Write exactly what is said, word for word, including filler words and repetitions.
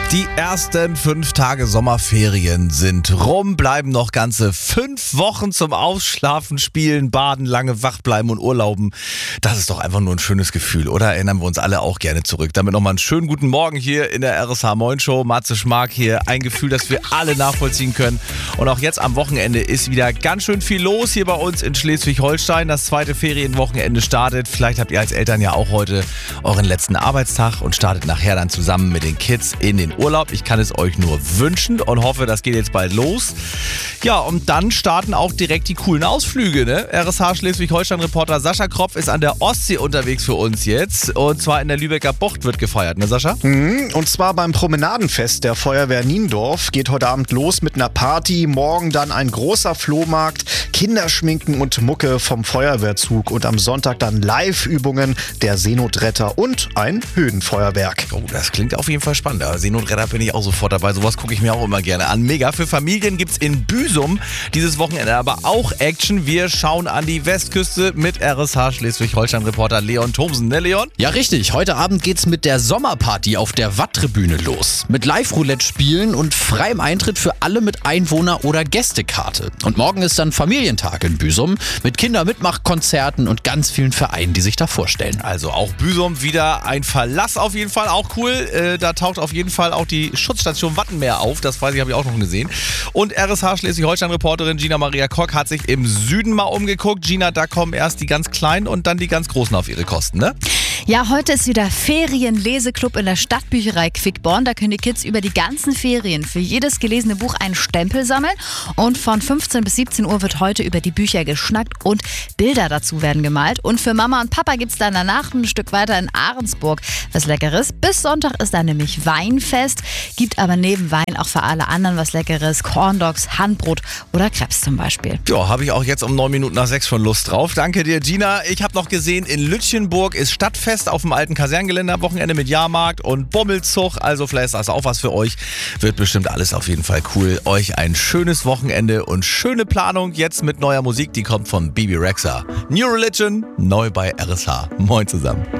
Die ersten fünf Tage Sommerferien sind rum, bleiben noch ganze fünf Wochen zum Ausschlafen, Spielen, Baden, lange wach bleiben und Urlauben. Das ist doch einfach nur ein schönes Gefühl, oder? Erinnern wir uns alle auch gerne zurück. Damit nochmal einen schönen guten Morgen hier in der R S H Moin Show. Matze Schmark hier. Ein Gefühl, das wir alle nachvollziehen können. Und auch jetzt am Wochenende ist wieder ganz schön viel los hier bei uns in Schleswig-Holstein. Das zweite Ferienwochenende startet. Vielleicht habt ihr als Eltern ja auch heute euren letzten Arbeitstag und startet nachher dann zusammen mit den Kids in den Urlaub. Ich kann es euch nur wünschen und hoffe, das geht jetzt bald los. Ja, und dann starten auch direkt die coolen Ausflüge, ne? R S H Schleswig-Holstein-Reporter Sascha Kropf ist an der Ostsee unterwegs für uns jetzt. Und zwar in der Lübecker Bucht wird gefeiert, ne Sascha? Mhm, und zwar beim Promenadenfest der Feuerwehr Niendorf. Geht heute Abend los mit einer Party. Morgen dann ein großer Flohmarkt, Kinderschminken und Mucke vom Feuerwehrzug. Und am Sonntag dann Live-Übungen der Seenotretter und ein Höhenfeuerwerk. Oh, das klingt auf jeden Fall spannend. Aber Seenotretter bin ich auch sofort dabei. Sowas gucke ich mir auch immer gerne an. Mega. Für Familien gibt's in Büsum dieses Wochenende aber auch Action. Wir schauen an die Westküste mit R S H Schleswig-Holstein-Reporter Leon Thomsen. Ne, Leon? Ja, richtig. Heute Abend geht's mit der Sommerparty auf der Watttribüne los. Mit Live-Roulette spielen und freiem Eintritt für alle mit Einwohner- oder Gästekarte. Und morgen ist dann Familientag in Büsum mit Kindermitmachkonzerten und ganz vielen Vereinen, die sich da vorstellen. Also auch Büsum wieder ein Verlass auf jeden Fall. Auch cool. Äh, da taucht auf jeden Fall auch die Schutzstation Wattenmeer auf. Das weiß ich, habe ich auch noch gesehen. Und R S H Schleswig-Holstein-Reporterin Gina Maria Kock hat sich im Süden mal umgeguckt. Gina, da kommen erst die ganz Kleinen und dann die ganz Großen auf ihre Kosten, ne? Ja, heute ist wieder Ferienleseklub in der Stadtbücherei Quickborn. Da können die Kids über die ganzen Ferien für jedes gelesene Buch einen Stempel sammeln. Und von fünfzehn bis siebzehn Uhr wird heute über die Bücher geschnackt und Bilder dazu werden gemalt. Und für Mama und Papa gibt es dann danach ein Stück weiter in Ahrensburg was Leckeres. Bis Sonntag ist da nämlich Weinfest. Gibt aber neben Wein auch für alle anderen was Leckeres. Corndogs, Handbrot oder Crepes zum Beispiel. Ja, habe ich auch jetzt um neun Minuten nach sechs schon Lust drauf. Danke dir, Gina. Ich habe noch gesehen, in Lütchenburg ist Stadtfest auf dem alten Kaserngelände am Wochenende mit Jahrmarkt und Bommelzug. Also vielleicht ist das auch was für euch. Wird bestimmt alles auf jeden Fall cool. Euch ein schönes Wochenende und schöne Planung jetzt mit neuer Musik. Die kommt von Bebe Rexha. New Religion, neu bei R S H. Moin zusammen.